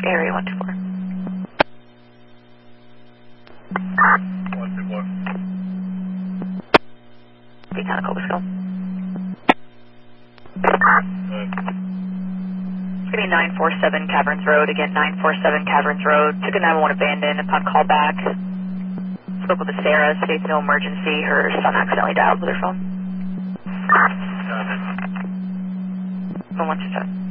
area 124. 124. Beacon Cobblestone. It's going to be 947 Caverns Road. Again, 947 Caverns Road. Took a 911 abandoned upon callback. Spoke with the Sarah. States no emergency. Her son accidentally dialed with her phone. 117.